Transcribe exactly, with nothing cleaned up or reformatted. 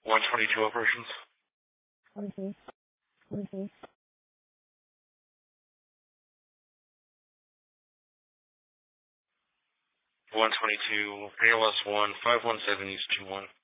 one twenty-two operations. Mm-hmm. Mm-hmm. one twenty-two, A L S one, five one seven East two one.